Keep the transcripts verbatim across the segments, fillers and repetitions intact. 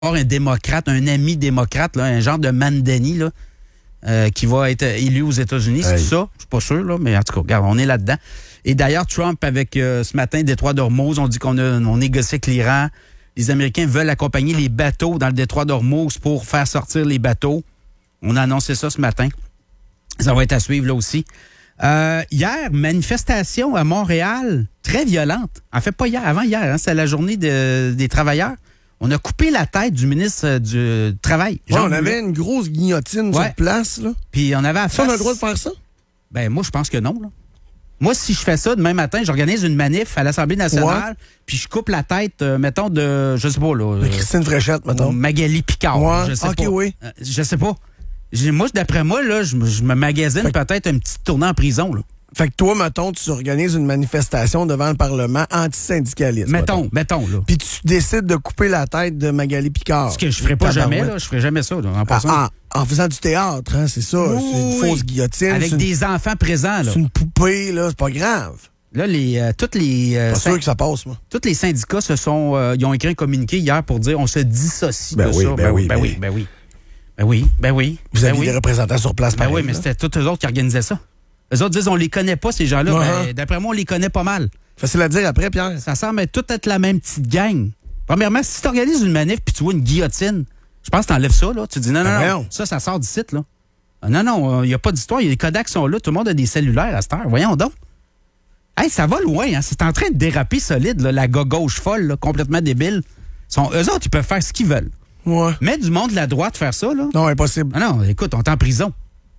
un démocrate, un ami démocrate, là, un genre de Mandani, là, euh, qui va être élu aux États-Unis. C'est Hey. ça? Je suis pas sûr, là, mais en tout cas, regarde, on est là-dedans. Et d'ailleurs, Trump, avec euh, ce matin, détroit d'Ormuz, on dit qu'on a on négocie avec l'Iran. Les Américains veulent accompagner les bateaux dans le détroit d'Ormuz pour faire sortir les bateaux. On a annoncé ça ce matin. Ça va être à suivre là aussi. Euh, hier, manifestation à Montréal, très violente. En fait, pas hier, avant hier, hein, c'était la journée de, des travailleurs. On a coupé la tête du ministre euh, du Travail. Ouais, Jean on avait Boulet. une grosse guillotine Ouais. sur place. Là. Puis on avait à Ça, on a face- le droit de faire ça? Ben, moi, je pense que non, là. Moi, si je fais ça demain matin, j'organise une manif à l'Assemblée nationale, puis je coupe la tête, euh, mettons, de, je sais pas, là. De euh, Christine Fréchette, mettons. Magali Picard. Ouais. Je sais Ok, pas. oui. Euh, je sais pas. J'ai- Moi, d'après moi, là, je, me- je me magasine Fait- peut-être une petite tournée en prison, là. Fait que toi, mettons, tu organises une manifestation devant le Parlement antisyndicaliste. Mettons, mettons, là. Puis tu décides de couper la tête de Magali Picard. Ce que je ferais pas jamais, Tabarouette. là. Je ferais jamais ça, là, en Ah, passant. ah, en faisant du théâtre, hein, c'est ça. Oui, c'est une oui. fausse guillotine. Avec c'est une- des enfants présents, là. C'est une poupée, là, c'est pas grave. Là, les, euh, toutes les, euh, Pas syn- sûr que ça passe, moi. tous les syndicats se sont, euh, ils ont écrit un communiqué hier pour dire on se dissocie Ben de oui, ça. ben oui, ben mais- oui, ben oui. Ben oui, ben oui. Vous ben aviez oui. des représentants sur place, Ben pareil, oui, mais là. c'était tous eux autres qui organisaient ça. Eux autres disent on les connaît pas, ces gens-là. Uh-huh. Ben, d'après moi, on les connaît pas mal. Facile à dire après, Pierre. Ça semble être tout être la même petite gang. Premièrement, si tu organises une manif puis tu vois une guillotine, je pense que tu enlèves ça, là. Tu dis non, non, Ben non, voyons. ça, ça sort du site, là. Ah, non, non, il n'y a pas d'histoire. Il y a des Kodak qui sont là. Tout le monde a des cellulaires à cette heure. Voyons donc. Hey, ça va loin, hein. C'est en train de déraper solide, là, la gauche folle, là, complètement débile. Sont, eux autres, ils peuvent faire ce qu'ils veulent. Ouais. Mais du monde de la droite faire ça, là. Non, impossible. Ah non, écoute, on est en prison.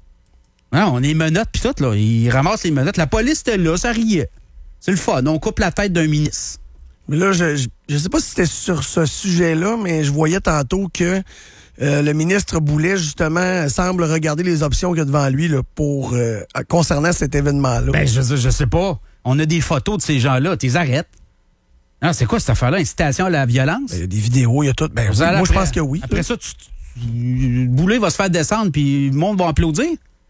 Ah non, on est menottes pis tout, là. Ils ramassent les menottes. La police était là, ça riait. C'est le fun. On coupe la tête d'un ministre. Mais là, je, je, je sais pas si c'était sur ce sujet-là, mais je voyais tantôt que euh, le ministre Boulet, justement, semble regarder les options qu'il y a devant lui là, pour euh, concernant cet événement-là. Ben, je, je sais pas. On a des photos de ces gens-là. T'es arrêtes. Non, c'est quoi cette affaire-là? Incitation à la violence? Ben, il y a des vidéos, il y a tout. Ben, Vous oui, allez moi, je après- pense que oui. Après ça, tu, tu- Boulet va se faire descendre, puis le monde va applaudir.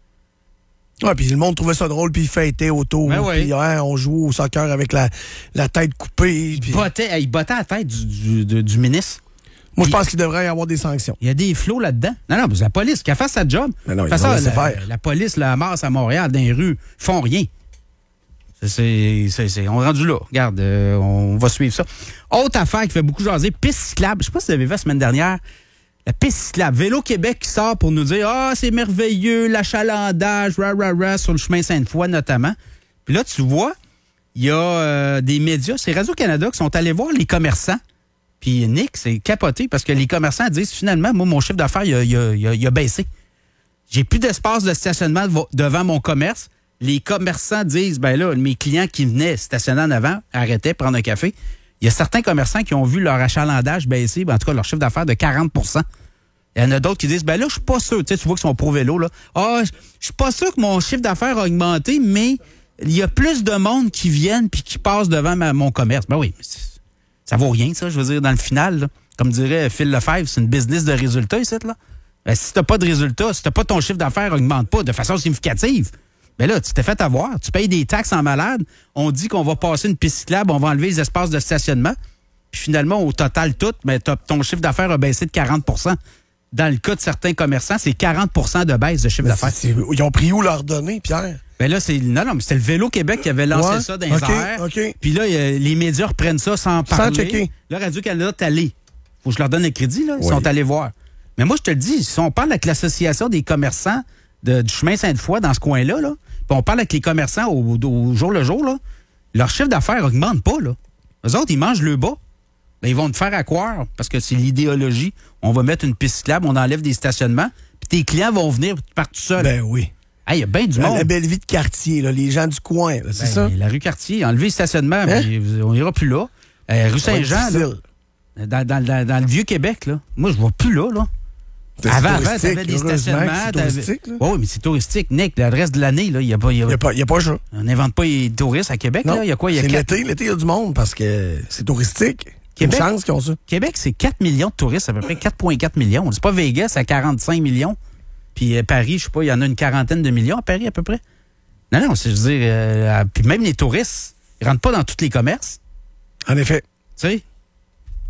Ouais, puis le monde trouvait ça drôle, puis il fêtait autour. Ben oui. Puis hier, on joue au soccer avec la, la tête coupée. Il puis- bottait, hey, il bottait la tête du, du, de- du ministre. Moi, je puis- pense qu'il devrait y avoir des sanctions. Il y a des flots là-dedans. Non, non, mais c'est la police qui a fait sa job. Mais non, De ils toute façon, vont laisser la, faire. la police, la masse à Montréal, dans les rues, font rien. C'est, c'est, c'est, c'est- on est rendu là. Regarde, euh, on va suivre ça. Autre affaire qui fait beaucoup jaser, piste cyclable. Je sais pas si vous avez vu la semaine dernière. La piste cyclable. Vélo Québec qui sort pour nous dire « Ah, c'est merveilleux, l'achalandage, ra, ra, ra, sur le chemin Sainte-Foy notamment. » Puis là, tu vois, il y a euh, des médias, c'est Radio-Canada, qui sont allés voir les commerçants. Puis Nick, c'est capoté parce que les commerçants disent finalement, moi, mon chiffre d'affaires, il a, il a- il a- il a baissé. J'ai plus d'espace de stationnement dev- devant mon commerce. Les commerçants disent, ben là, mes clients qui venaient stationner en avant arrêtaient, prendre un café. Il y a certains commerçants qui ont vu leur achalandage baisser, ben, en tout cas leur chiffre d'affaires de quarante pour cent. Il y en a d'autres qui disent, ben là, je suis pas sûr. Tu sais, tu vois qu'ils sont pro-vélo, là. Ah, je je suis pas sûr que mon chiffre d'affaires a augmenté, mais il y a plus de monde qui viennent puis qui passent devant ma- mon commerce. Ben oui, mais c'est- ça vaut rien, ça, je veux dire, dans le final, là. Comme dirait Phil Lefebvre, c'est une business de résultats, ici, là. Ben, si t'as pas de résultats, si t'as pas ton chiffre d'affaires augmente pas de façon significative, ben là, tu t'es fait avoir. Tu payes des taxes en malade. On dit qu'on va passer une piste cyclable, on va enlever les espaces de stationnement. Puis finalement, au total tout, ben, t'as- ton chiffre d'affaires a baissé de quarante pour cent. Dans le cas de certains commerçants, c'est quarante pour cent de baisse de chiffre Mais d'affaires. c'est- c'est- ils ont pris où leurs données, Pierre? Ben là, c'est. Non, non, mais c'était le Vélo Québec qui avait lancé Ouais, ça dans les ok, airs. ok. Puis là, y a- les médias reprennent ça sans parler. checker. Là, Radio-Canada est allé. Faut que je leur donne le crédit, là. Ils Oui. sont allés voir. Mais moi, je te le dis, si on parle avec l'Association des commerçants de- du chemin Sainte-Foy dans ce coin-là, là, puis on parle avec les commerçants au, au jour le jour, là, leur chiffre d'affaires augmente pas, là. Eux autres, ils mangent le bas. Ben, ils vont te faire à croire, parce que c'est l'idéologie. On va mettre une piste cyclable, on enlève des stationnements, puis tes clients vont venir par tout seuls. Ben oui. Hey, il y a bien du La, monde. la belle vie de quartier, là, les gens du coin, là, c'est Ben, ça? La rue Cartier, enlever le stationnement, Hein? puis on ira plus là. Euh, rue Ça va être Saint-Jean, là, difficile. dans, dans- dans- dans le Vieux-Québec, là, moi, je vois plus là. là. C'est Avant, avant, touristique, t'avais des heureusement stationnements. que c'est t'avais- touristique, là. Ouais, oui, mais c'est touristique. Nick, le reste de l'année, il n'y a pas. y a- Il n'y a, pas- y a pas ça. on n'invente pas les touristes à Québec. Non, Il y a quoi? Il y a c'est quatre- l'été. L'été, il y a du monde parce que c'est touristique. C'est une Québec- chance qu'ils ont ça. Québec, c'est quatre millions de touristes, à peu près quatre virgule quatre millions. C'est pas Vegas à quarante-cinq millions. Puis euh, Paris, je sais pas, il y en a une quarantaine de millions à Paris, à peu près. Non, non, c'est, je veux dire, euh, puis même les touristes, ils rentrent pas dans tous les commerces. En effet. Tu sais?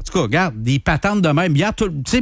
En tout cas, regarde, des patentes de même. Hier, tout, tu sais,